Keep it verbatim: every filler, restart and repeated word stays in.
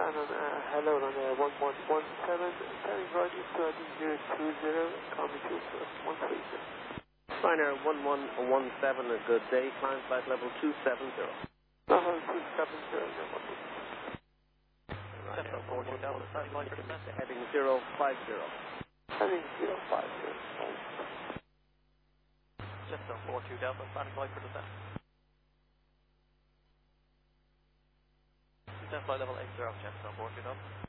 Canon, uh, hello, on uh, one one one seven, carrying Roger, thirty zero two zero, coming to one three zero. Ryanair one one one seven, a good day, climb flight level two seven zero. Uh-huh, two seven zero, no problem. Ryanair four two Delta, heading zero five zero. Heading zero five zero. Jetstar four two Delta, standing by for descent. Descent flight level eight zero, Jetstar four two Delta.